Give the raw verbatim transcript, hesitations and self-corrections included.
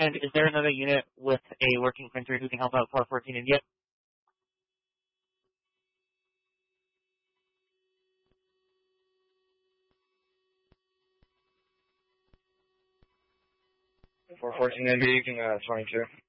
And is there another unit with a working printer who can help out four fourteen India? four fourteen India, you can uh, twenty-two.